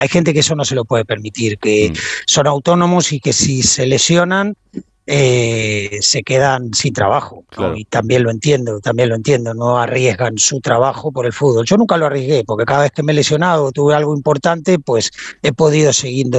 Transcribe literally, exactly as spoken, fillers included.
hay gente que eso no se lo puede permitir, que mm. son autónomos y que si se lesionan eh, se quedan sin trabajo, ¿no? Claro. Y también lo entiendo, también lo entiendo, no arriesgan su trabajo por el fútbol. Yo nunca lo arriesgué, porque cada vez que me he lesionado o tuve algo importante, pues he podido seguir